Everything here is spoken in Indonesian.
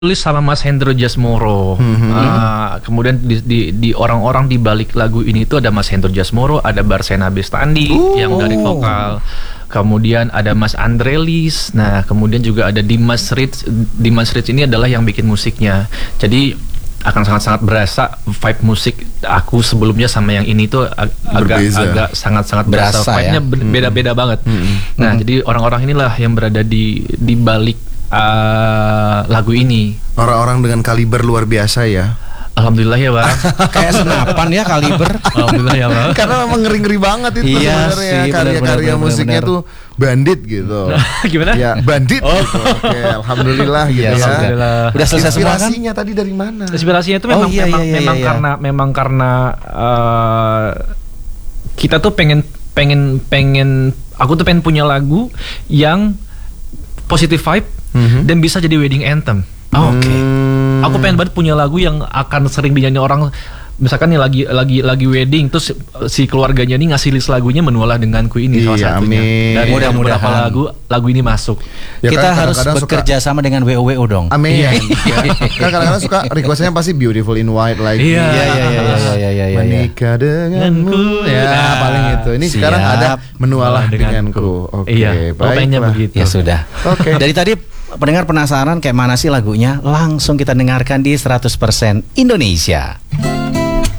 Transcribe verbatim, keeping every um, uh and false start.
Tulis sama Mas Hendro Jasmoro. Mm-hmm. uh, kemudian di, di, di orang-orang di balik lagu ini itu ada Mas Hendro Jasmoro, ada Barsena Bestandi uh, yang dari vokal. Kemudian ada Mas Andrelis. Nah, kemudian juga ada Dimas Ritz. Dimas Ritz ini adalah yang bikin musiknya. Jadi akan sangat-sangat berasa vibe musik aku sebelumnya sama yang ini tuh ag- agak agak sangat-sangat berasa, berasa vibe-nya ya? beda-beda hmm. banget. Hmm. Nah, hmm. jadi orang-orang inilah yang berada di di balik uh, lagu ini. Orang-orang dengan kaliber luar biasa ya. Alhamdulillah ya Bang. Kayak senapan ya kaliber. Alhamdulillah ya Bang. Karena memang ngeri-ngeri banget itu iya sebenarnya sih, karya-karya bener, musiknya bener, tuh bandit gitu. Gimana? Ya bandit. Oh. Gitu. Oke, alhamdulillah gitu iya, ya. Alhamdulillah. Udah selesai semua kan? Inspirasinya tadi dari mana? Inspirasinya itu memang oh, iya, memang, iya, iya, memang iya. karena memang karena uh, kita tuh pengen pengen pengen aku tuh pengen punya lagu yang positive vibe mm-hmm. dan bisa jadi wedding anthem. Oh, Oke. Okay. Hmm. Aku pengen banget punya lagu yang akan sering dinyanyi orang. Misalkan nih lagi lagi lagi wedding, terus si keluarganya nih ngasih list lagunya Menualah Denganku ini iya, salah satunya. Amin. Dari mudah-mudahan beberapa lagu lagu ini masuk. Ya, kita kan, harus bekerja suka... sama dengan W O W O dong. Amin. Iya. Kan kadang-kadang suka requestnya pasti Beautiful in White lagi. Iya iya iya iya iya iya. Menikah denganku. Ya nah, paling itu. Ini siap. Sekarang ada Menualah Denganku. Oke, okay, iya, baik. Begitu. Ya sudah. Oke. Okay. Dari tadi pendengar penasaran kayak mana sih lagunya? Langsung kita dengarkan di seratus persen Indonesia.